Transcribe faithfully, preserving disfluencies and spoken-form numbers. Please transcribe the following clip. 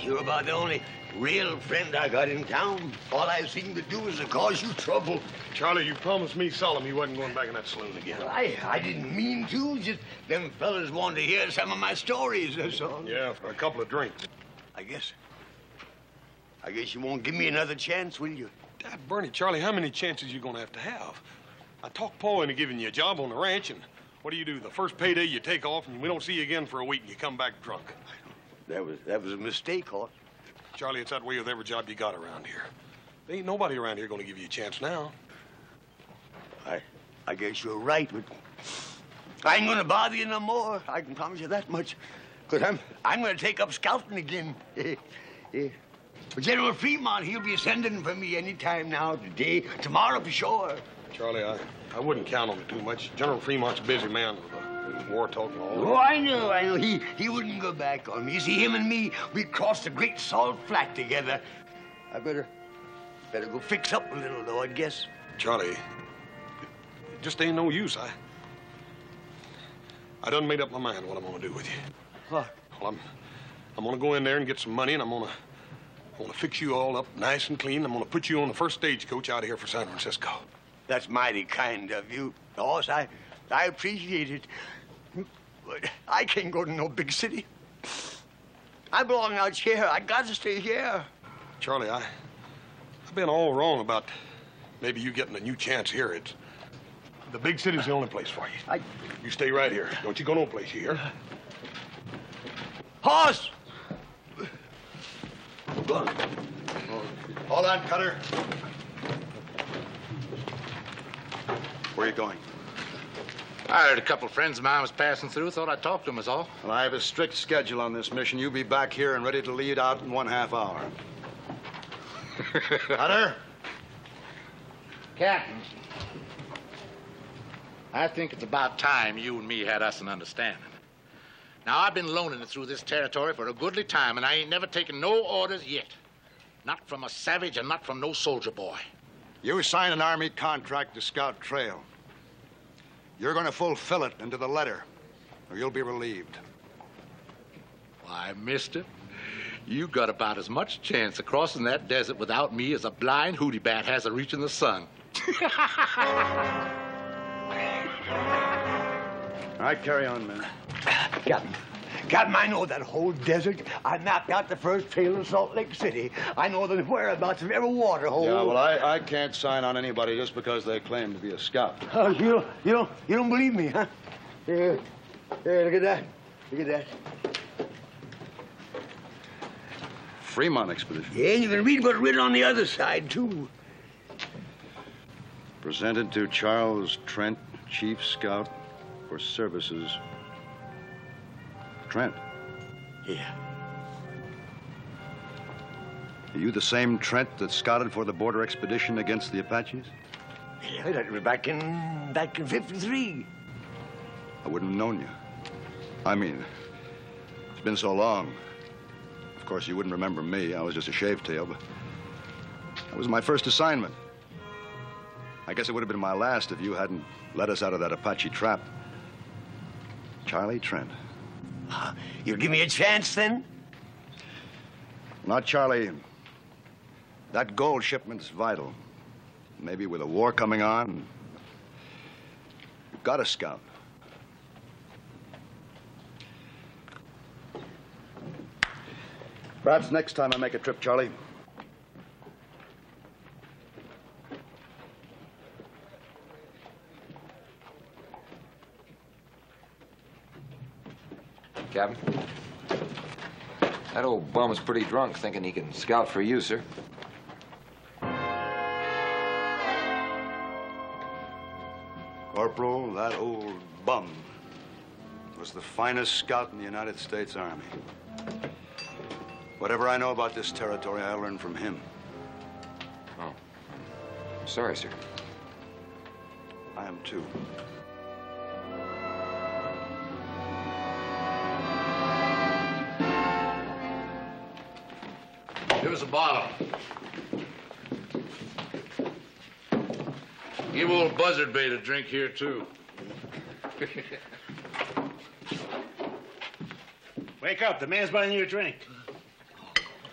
You're about the only real friend I got in town. All I seem to do is to cause you trouble. Charlie, you promised me solemn you wasn't going back in that saloon again. Well, I, I didn't mean to. Just them fellas wanted to hear some of my stories, that's all. Yeah, for a couple of drinks. I guess... I guess you won't give me another chance, will you? Dad, Bernie, Charlie, how many chances you going to have to have? I talked Paul into giving you a job on the ranch, and what do you do? The first payday you take off, and we don't see you again for a week, and you come back drunk. That was, that was a mistake, Hoss. Charlie, it's that way with every job you got around here. There ain't nobody around here going to give you a chance now. I, I guess you're right, but I ain't going to bother you no more. I can promise you that much. Because I'm, I'm going to take up scouting again. Yeah. General Fremont, he'll be sending for me any time now, today, tomorrow for sure. Charlie, I, I wouldn't count on it too much. General Fremont's a busy man with uh, war talk and all that. Oh, I know, I know. He, he wouldn't go back on me. You see, him and me, we crossed the Great Salt Flat together. I better, better go fix up a little, though, I guess. Charlie, it just ain't no use. I, I done made up my mind what I'm gonna do with you. What? Well, I'm, I'm gonna go in there and get some money, and I'm gonna, I'm gonna fix you all up nice and clean. I'm gonna put you on the first stagecoach out of here for San Francisco. That's mighty kind of you, Hoss. I, I appreciate it. But I can't go to no big city. I belong out here. I got to stay here. Charlie, I, I've been all wrong about maybe you getting a new chance here. It's the big city's the only place for you. I... You stay right here. Don't you go no place, you hear? Hoss! Hold on, Cutter. Where are you going? I heard a couple of friends of mine was passing through. Thought I'd talk to them, is all. Well, I have a strict schedule on this mission. You'll be back here and ready to lead out in one half hour. Cutter? Captain, I think it's about time you and me had us an understanding. Now, I've been loaning it through this territory for a goodly time, and I ain't never taken no orders yet. Not from a savage and not from no soldier boy. You signed an Army contract to scout trail. You're going to fulfill it into the letter, or you'll be relieved. Why, mister, you got about as much chance of crossing that desert without me as a blind hootie bat has of reaching the sun. All right, carry on, man. Captain, Captain, I know that whole desert. I mapped out the first trail in Salt Lake City. I know the whereabouts of every water hole. Yeah, well, I, I can't sign on anybody just because they claim to be a scout. Oh, you don't, you don't, you don't believe me, huh? Here, here, look at that. Look at that. Fremont expedition. Yeah, and you can read what's written on the other side, too. Presented to Charles Trent, Chief Scout for services. Trent. Yeah. Are you the same Trent that scouted for the border expedition against the Apaches? Yeah, that was back in, back in fifty-three. I wouldn't have known you. I mean, it's been so long. Of course, you wouldn't remember me. I was just a shavetail, but that was my first assignment. I guess it would have been my last if you hadn't let us out of that Apache trap. Charlie Trent. Uh, you'll give me a chance, then? Not Charlie. That gold shipment's vital. Maybe with a war coming on, you've got to scout. Perhaps next time I make a trip, Charlie. Captain, that old bum's pretty drunk, thinking he can scout for you, sir. Corporal, that old bum was the finest scout in the United States Army. Whatever I know about this territory, I learned from him. Oh. I'm sorry, sir. I am too. Give us a bottle. Give old Buzzard Bait a drink here, too. Wake up. The man's buying you a drink.